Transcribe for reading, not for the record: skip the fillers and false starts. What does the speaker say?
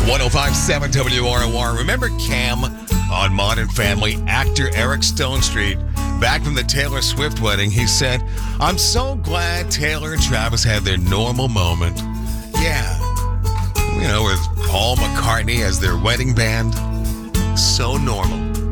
1057 WROR. Remember Cam on Modern Family? Actor Eric Stonestreet, back from the Taylor Swift wedding, he said, "I'm so glad Taylor and Travis had their normal moment." Yeah. With Paul McCartney as their wedding band. So normal.